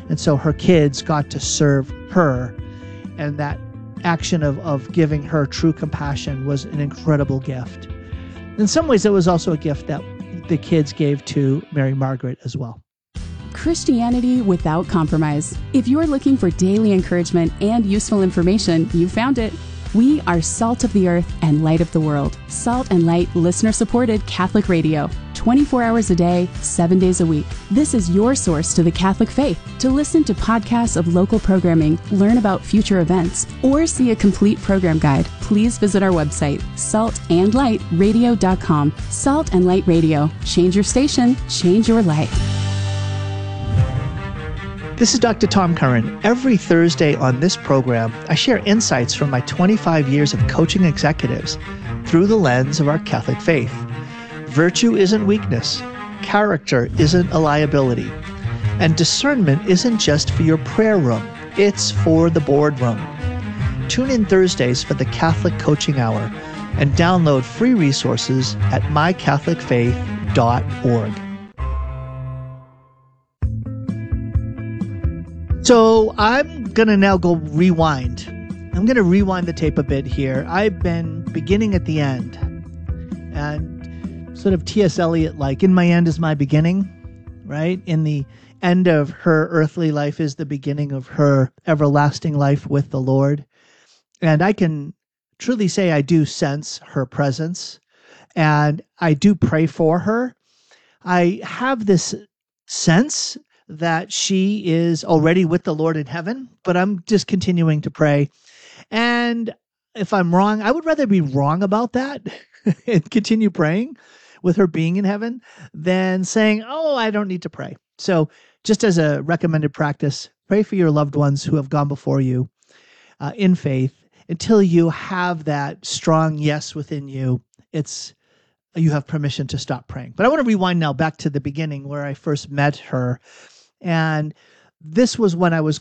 And so her kids got to serve her. And that action of giving her true compassion was an incredible gift. In some ways, it was also a gift that the kids gave to Mary Margaret as well. Christianity without compromise. If you're looking for daily encouragement and useful information, you found it. We are salt of the earth and light of the world. Salt and Light, listener-supported Catholic radio. 24 hours a day, 7 days a week. This is your source to the Catholic faith. To listen to podcasts of local programming, learn about future events, or see a complete program guide, please visit our website, saltandlightradio.com. Salt and Light Radio. Change your station, change your life. This is Dr. Tom Curran. Every Thursday on this program, I share insights from my 25 years of coaching executives through the lens of our Catholic faith. Virtue isn't weakness. Character isn't a liability. And discernment isn't just for your prayer room. It's for the boardroom. Tune in Thursdays for the Catholic Coaching Hour and download free resources at mycatholicfaith.org. So I'm going to now go rewind. I'm going to rewind the tape a bit here. I've been beginning at the end and sort of T.S. Eliot-like, in my end is my beginning, right? In the end of her earthly life is the beginning of her everlasting life with the Lord. And I can truly say I do sense her presence and I do pray for her. I have this sense that she is already with the Lord in heaven, but I'm just continuing to pray. And if I'm wrong, I would rather be wrong about that and continue praying with her being in heaven than saying, oh, I don't need to pray. So just as a recommended practice, pray for your loved ones who have gone before you in faith until you have that strong yes within you. You have permission to stop praying. But I want to rewind now back to the beginning where I first met her. And this was when I was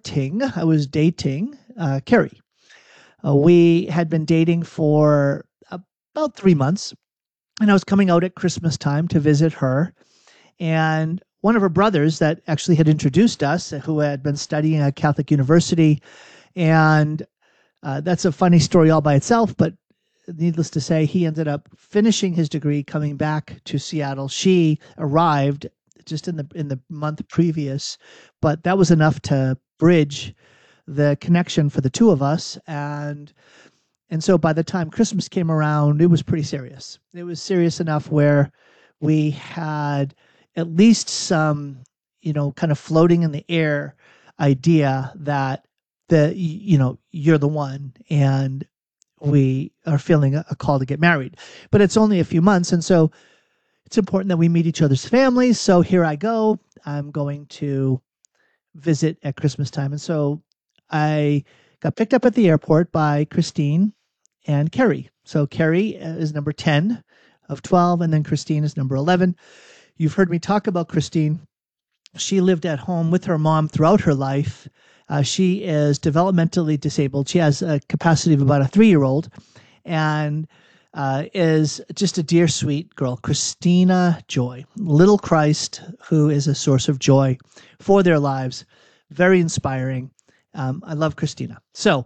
dating Carrie. We had been dating for about 3 months, and I was coming out at Christmas time to visit her. And one of her brothers that actually had introduced us, who had been studying at Catholic University, and that's a funny story all by itself, but needless to say, he ended up finishing his degree, coming back to Seattle. She arrived just in the month previous, but that was enough to bridge the connection for the two of us. And so by the time Christmas came around, it was pretty serious. It was serious enough where we had at least some, kind of floating in the air idea that you're the one, and we are feeling a call to get married. But it's only a few months, and so it's important that we meet each other's families. So here I go. I'm going to visit at Christmas time. And so I got picked up at the airport by Christine and Carrie. So Carrie is number 10 of 12, and then Christine is number 11. You've heard me talk about Christine. She lived at home with her mom throughout her life. She is developmentally disabled. She has a capacity of about a 3-year-old and is just a dear, sweet girl, Christina Joy, little Christ, who is a source of joy for their lives. Very inspiring. I love Christina. So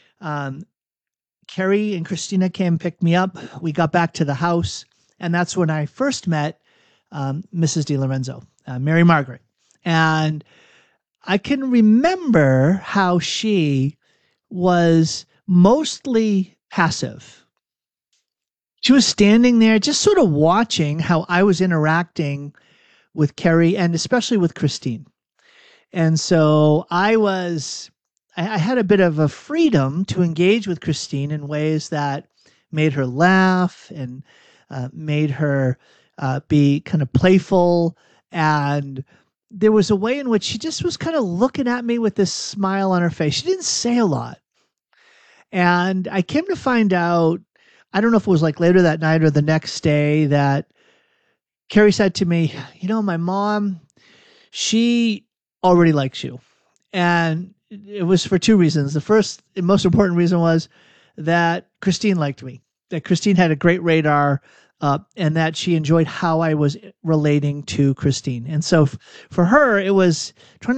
Carrie and Christina came and picked me up. We got back to the house, and that's when I first met Mrs. DiLorenzo, Mary Margaret. And I can remember how she was mostly passive. She was standing there just sort of watching how I was interacting with Carrie and especially with Christine. And so I had a bit of a freedom to engage with Christine in ways that made her laugh and made her be kind of playful. And there was a way in which she just was kind of looking at me with this smile on her face. She didn't say a lot. And I came to find out, I don't know if it was like later that night or the next day, that Carrie said to me, my mom, she already likes you. And it was for 2 reasons. The first and most important reason was that Christine liked me, that Christine had a great radar, and that she enjoyed how I was relating to Christine. And so for her, it was trying